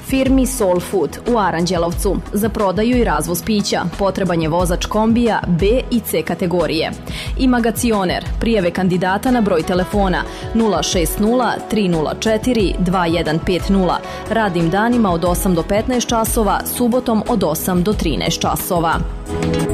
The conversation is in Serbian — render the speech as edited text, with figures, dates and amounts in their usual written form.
Firmi Soul Food u Aranđelovcu za prodaju i razvoz pića potreban je vozač kombija B i C kategorije. I Magacioner, prijave kandidata na broj telefona 060 304 2150, radnim danima od 8 do 15 časova, subotom od 8 do 13 časova.